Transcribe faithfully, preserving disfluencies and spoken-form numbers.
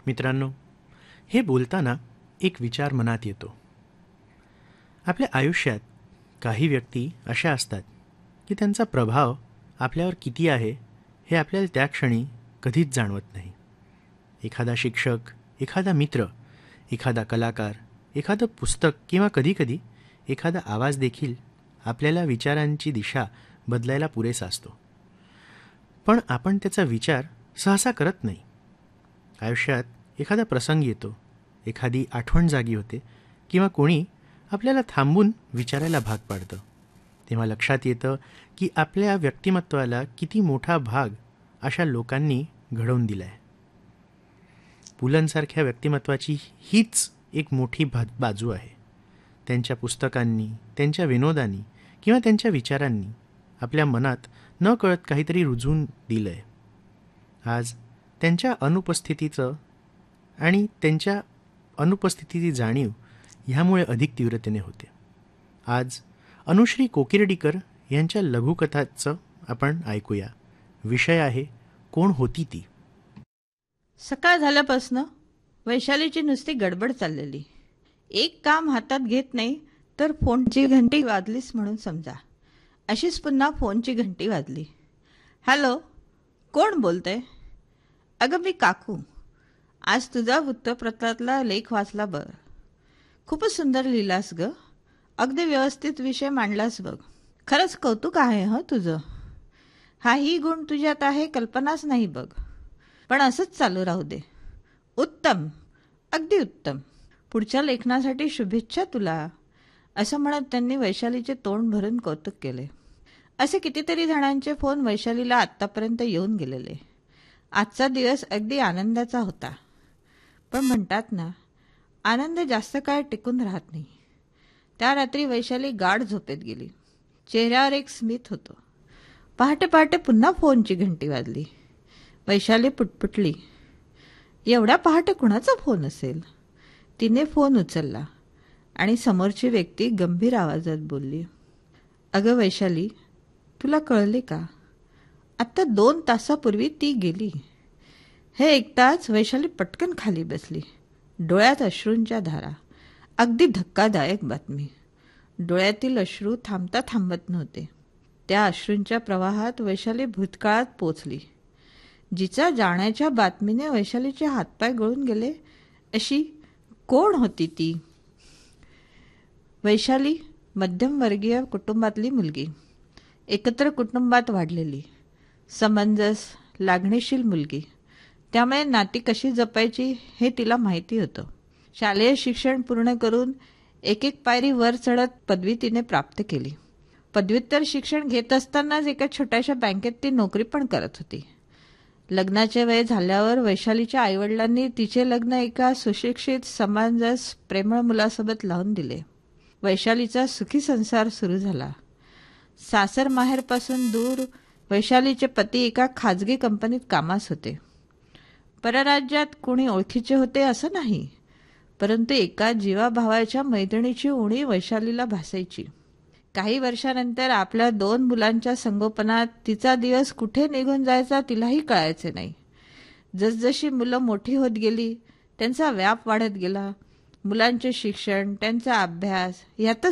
मित्रांनो, हे बोलताना एक विचार मनात येतो. आपल्या आयुष्यात काही व्यक्ती अशा असतात की त्यांचा प्रभाव आपल्यावर किती आहे हे आपल्याला त्या क्षणी कधीच जाणवत नाही. एखादा शिक्षक, एखादा मित्र, एखादा कलाकार, एखादं पुस्तक किंवा कधीकधी एखादा आवाज देखील आपल्याला विचारांची दिशा बदलायला पुरेसा असतो. पण आपण त्याचा विचार सहसा करत नाही. आयुष्यात एखादा प्रसंग येतो, एखादी आठवण जागी होते किंवा कोणी आपल्याला थांबून विचारायला भाग पाडतं. तेव्हा लक्षात येतं की आपल्या व्यक्तिमत्वाला किती मोठा भाग अशा लोकांनी घडवून दिला आहे. पुलंसारख्या व्यक्तिमत्वाची हीच एक मोठी भा बाजू आहे. त्यांच्या पुस्तकांनी, त्यांच्या विनोदांनी किंवा त्यांच्या विचारांनी आपल्या मनात न कळत काहीतरी रुजवून दिलं आहे. आज त्यांच्या अनुपस्थितीचं आणि त्यांच्या अनुपस्थितीची जाणीव ह्यामुळे अधिक तीव्रतेने होते. आज अनुश्री कोकिर्डीकर यांच्या लघुकथाचं आपण ऐकूया. विषय आहे कोण होती ती. सकाळ झाल्यापासनं वैशालीची नुसती गडबड चाललेली. एक काम हातात घेत नाही तर फोनची घंटी वाजलीच म्हणून समजा. अशीच पुन्हा फोनची घंटी वाजली. हॅलो, कोण बोलतंय? अगं मी काकू. आज तुझा वृत्तपत्रातला लेख वाचला बघ. खूपच सुंदर लिहिलास ग. अगदी व्यवस्थित विषय मांडलास बघ. खरंच कौतुक आहे हं तुझं. हाही गुण तुझ्यात आहे कल्पनाच नाही बघ. पण असंच चालू राहू दे. उत्तम, अगदी उत्तम. पुढच्या लेखनासाठी शुभेच्छा तुला, असं म्हणत त्यांनी वैशालीचे तोंड भरून कौतुक केले. असे कितीतरी जणांचे फोन वैशालीला आत्तापर्यंत येऊन गेलेले. आजचा दिवस अगदी आनंदाचा होता. पण म्हणतात ना, आनंद जास्त काळ टिकून राहत नाही. त्या रात्री वैशाली गाढ झोपेत गेली. चेहऱ्यावर एक स्मित होतं. पहाटे पहाटे पुन्हा फोनची घंटी वाजली. वैशाली पुटपुटली. एवढ्या पहाटे कुणाचा फोन असेल? तिने फोन उचलला आणि समोरची व्यक्ती गंभीर आवाजात बोलली. अगं वैशाली, तुला कळले का? आत्ता दोन तासापूर्वी ती गेली. हे ऐकताच वैशाली पटकन खाली बसली. डोळ्यात अश्रूंच्या धारा. अगदी धक्कादायक बातमी. डोळ्यातील अश्रू थांबता थांबत नव्हते. त्या अश्रूंच्या प्रवाहात वैशाली भूतकाळात पोचली, जिचा जाण्याच्या बातमीने वैशालीचे हातपाय गळून गेले. अशी कोण होती ती? वैशाली मध्यमवर्गीय कुटुंबातली मुलगी. एकत्र कुटुंबात वाढलेली, समंजस, लागणीशील मुलगी. त्यामुळे नाती कशी जपायची हे तिला माहिती होतं. शालेय शिक्षण पूर्ण करून एक एक पायरी वर चढत पदवी तिने प्राप्त केली. पदव्युत्तर शिक्षण घेत असतानाच एका छोट्याशा बँकेत ती नोकरी पण करत होती. लग्नाचे वय झाल्यावर वैशालीच्या आईवडिलांनी तिचे लग्न एका सुशिक्षित, समंजस, प्रेमळ मुलासोबत लावून दिले. वैशालीचा सुखी संसार सुरू झाला. सासर माहेरपासून दूर वैशालीचे पती एका खाजगी कंपनीत कामास होते. परराज्यात कोणी ओळखीचे होते असं नाही, परंतु एका जीवाभावाच्या मैत्रिणीची उणी वैशालीला भासायची. काही वर्षानंतर आपल्या दोन मुलांच्या संगोपनात तिचा दिवस कुठे निघून जायचा तिलाही कळायचे नाही. जसजशी मुलं मोठी होत गेली त्यांचा व्याप वाढत गेला. मुलांचे शिक्षण, त्यांचा अभ्यास यातच